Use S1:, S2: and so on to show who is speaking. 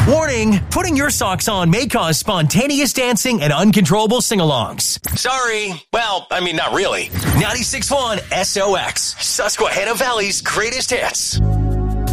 S1: Warning, putting your socks on may cause spontaneous dancing and uncontrollable sing-alongs. Sorry. Well, I mean, not really. 96.1 SOX, Susquehanna Valley's greatest hits.